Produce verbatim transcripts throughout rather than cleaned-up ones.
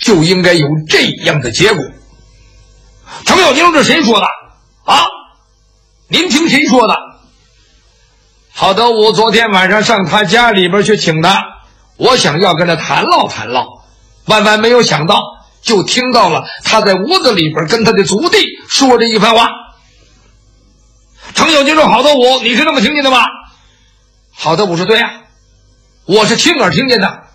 就应该有这样的结果。程咬金说：“这谁说的啊？您听谁说的？”郝德武昨天晚上上他家里边去请他，我想要跟他谈唠谈唠，万万没有想到，就听到了他在屋子里边跟他的族弟说这一番话。程咬金说：“郝德武，你是这么听见的吗？”郝德武说：“对呀、啊，我是亲耳听见的。”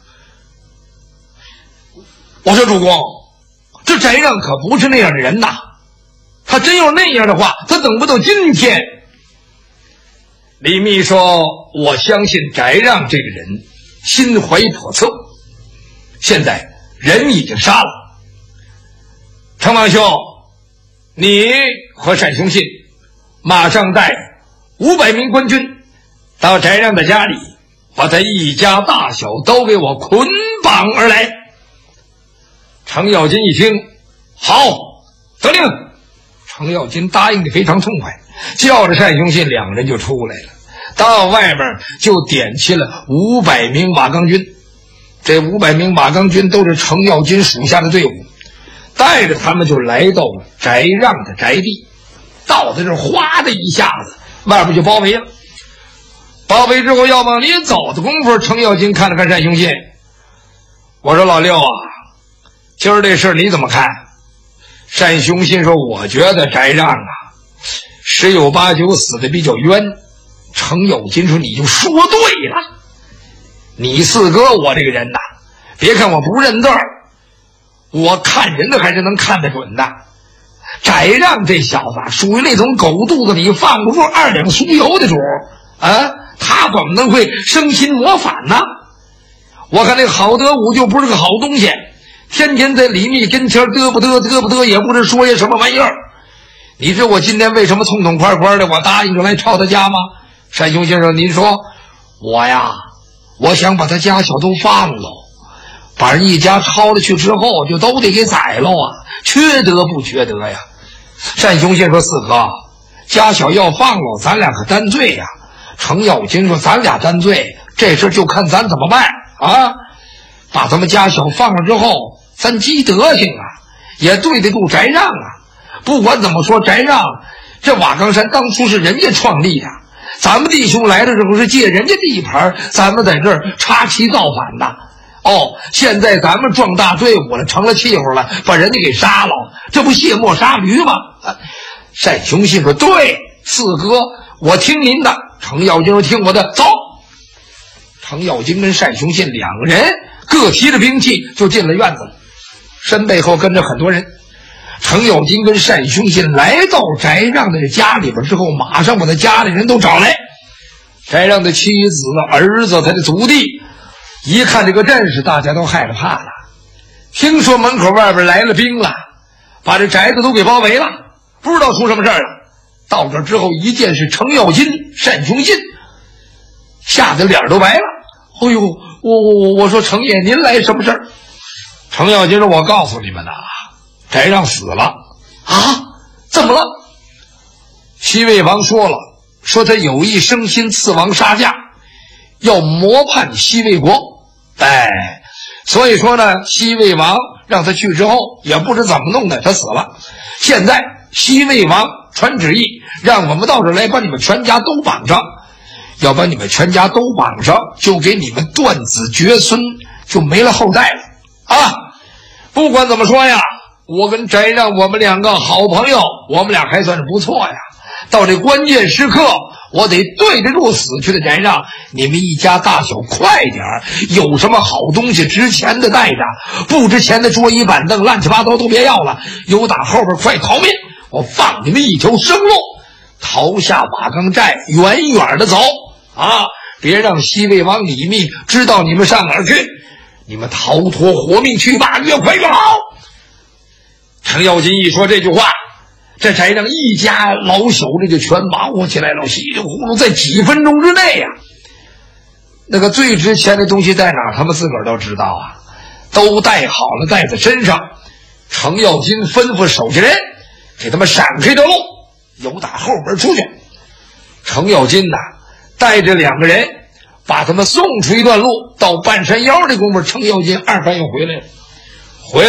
我说：“主公，这翟让可不是那样的人呐，他真要那样的话，他等不到今天。”李密说：“我相信翟让这个人心怀叵测，现在人已经杀了。程王兄，你和单雄信马上带五百名官军到翟让的家里，把他一家大小都给我捆绑而来。”程咬金一听，好，得令。程咬金答应的非常痛快，叫着单雄信两人就出来了，到外边就点齐了五百名马钢军。这五百名马钢军都是程咬金属下的队伍，带着他们就来到了翟让的宅地。到在这哗的一下子，外边就包围了。包围之后要往里走的功夫，程咬金看了看单雄信，我说：“老六啊，今儿这事你怎么看？”单雄信说：“我觉得翟让啊，十有八九死的比较冤。”程咬金说：“你就说对了，你四哥我这个人呐，别看我不认字儿，我看人的还是能看得准的。翟让这小子属于那种狗肚子里放不住二两酥油的主啊，他怎么能会生心谋反呢？我看那个郝德武就不是个好东西，天天在李密跟前嘚不嘚嘚不嘚，也不知说些什么玩意儿。你知我今天为什么痛痛快快的我答应着来抄他家吗？”单雄先生，您说我呀，我想把他家小都放了，把人一家抄了去之后，就都得给宰了啊，缺德不缺德呀？单雄先说：“四哥，家小要放了，咱俩可担罪呀。”程咬金说：“咱俩担罪，这事就看咱怎么办啊！把咱们家小放了之后，咱积德行啊，也对得住翟让啊。不管怎么说，翟让这瓦岗山当初是人家创立的，咱们弟兄来的时候是借人家地盘，咱们在这儿插旗造反的。哦，现在咱们壮大队伍了，成了气候了，把人家给杀了，这不卸磨杀驴吗？”单雄信说：“对，四哥，我听您的。”程咬金说：“听我的，走。”程咬金跟单雄信两个人各提着兵器就进了院子了，身背后跟着很多人。程咬金跟单雄信来到翟让的家里边之后，马上把他家里人都找来，翟让的妻子、儿子、他的族弟，一看这个阵势，大家都害了怕了。听说门口外边来了兵了，把这宅子都给包围了，不知道出什么事儿了。到这之后一见是程咬金、单雄信，吓得脸都白了。哎呦，我我我我说程爷，您来什么事儿？程咬金说：“我告诉你们呐，翟让死了。”啊？怎么了？西魏王说了，说他有意生心刺王杀驾，要谋叛西魏国。哎，所以说呢，西魏王让他去之后，也不知怎么弄的，他死了。现在西魏王传旨意，让我们到这儿来把你们全家都绑上，要把你们全家都绑上，就给你们断子绝孙，就没了后代了啊！不管怎么说呀，我跟翟让我们两个好朋友，我们俩还算是不错呀。到这关键时刻，我得对得住死去的翟让，你们一家大小快点儿，有什么好东西值钱的带着，不值钱的桌椅板凳乱七八糟都别要了，有打后边快逃命，我放你们一条生路，逃下瓦岗寨，远远的走啊！别让西魏王李密知道你们上哪儿去，你们逃脱活命去吧，越快越好。程咬金一说这句话，这翟让一家老小这就全忙活起来了，稀里糊涂在几分钟之内呀、啊，那个最值钱的东西在哪儿，他们自个儿都知道啊，都带好了，带在身上。程咬金吩咐手下人给他们闪开条路，由打后边出去。程咬金呐，带着两个人把他们送出一段路，到半山腰的功夫，程咬金二番又回来了。